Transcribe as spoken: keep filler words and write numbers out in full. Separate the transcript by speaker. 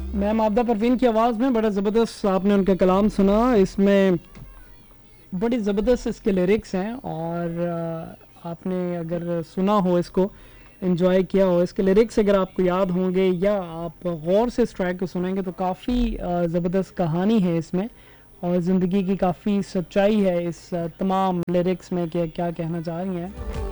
Speaker 1: Ma'am आपदा परवीन की आवाज़ में बड़ा ज़बरदस्त आपने उनका कलाम सुना। इसमें बड़ी ज़बरदस्त इसके लिरिक्स हैं और अ, आपने अगर सुना हो इसको, इन्जॉय किया हो, इसके लिरिक्स अगर आपको याद होंगे या आप गौर से इस ट्रैक को सुनेंगे तो काफ़ी ज़बरदस्त कहानी है इसमें और ज़िंदगी की काफ़ी सच्चाई है इस अ, तमाम लिरिक्स में कि क्या कहना चाह रही हैं।